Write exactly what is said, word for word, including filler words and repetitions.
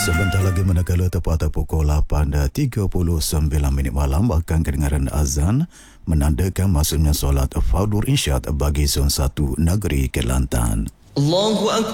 Sebentar lagi manakala tepat pukul lapan tiga puluh sembilan minit malam akan kedengaran azan menandakan masuknya solat Fardhu Irsyad bagi Zon satu Negeri Kelantan. Allahu Akbar.